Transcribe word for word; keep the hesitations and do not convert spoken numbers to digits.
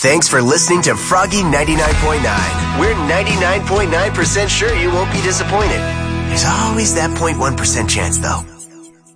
Thanks for listening to Froggy ninety-nine point nine. We're ninety-nine point nine percent sure you won't be disappointed. There's always that zero point one percent chance, though.